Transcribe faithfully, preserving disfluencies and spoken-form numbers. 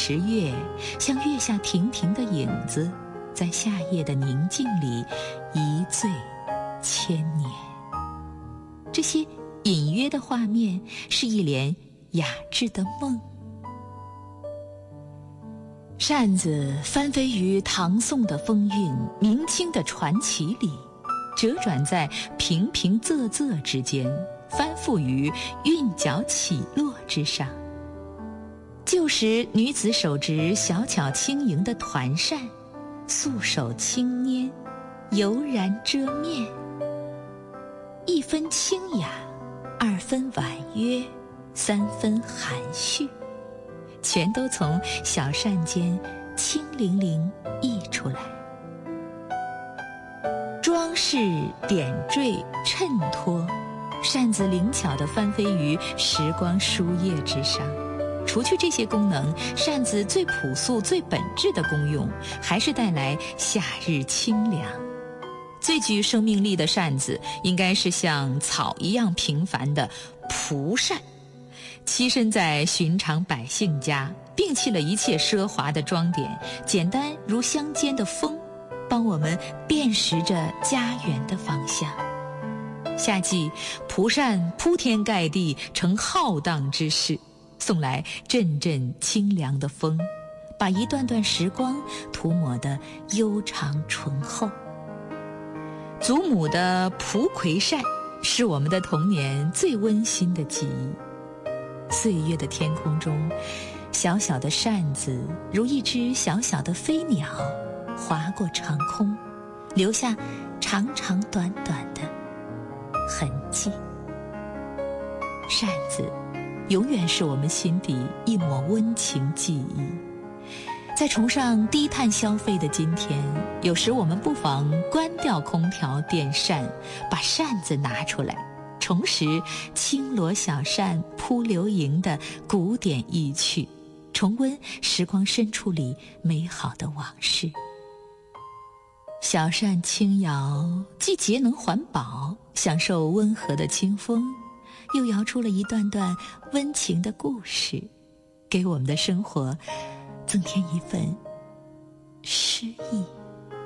十月，像月下亭亭的影子，在夏夜的宁静里一醉千年。这些隐约的画面是一帘雅致的梦。扇子翻飞于唐宋的风韵、明清的传奇里，折转在平平仄仄之间，翻覆于韵脚起落之上。旧时女子手执小巧轻盈的团扇，素手轻拈，悠然遮面。一分清雅，二分婉约，三分含蓄，全都从小扇间轻灵灵溢出来。装饰、点缀、衬托，扇子灵巧地翻飞于时光书页之上。除去这些功能，扇子最朴素、最本质的功用，还是带来夏日清凉。最具生命力的扇子，应该是像草一样平凡的蒲扇，栖身在寻常百姓家，摒弃了一切奢华的装点，简单如乡间的风，帮我们辨识着家园的方向。夏季，蒲扇铺天盖地，成浩荡之势，送来阵阵清凉的风，把一段段时光涂抹得悠长醇厚。祖母的蒲葵扇是我们的童年最温馨的记忆。岁月的天空中，小小的扇子如一只小小的飞鸟，划过长空，留下长长短短的痕迹。扇子永远是我们心底一抹温情记忆。在崇尚低碳消费的今天，有时我们不妨关掉空调电扇，把扇子拿出来，重拾轻罗小扇扑流萤的古典意趣，重温时光深处里美好的往事。小扇轻摇，既节能环保，享受温和的清风，又摇出了一段段温情的故事，给我们的生活增添一份诗意。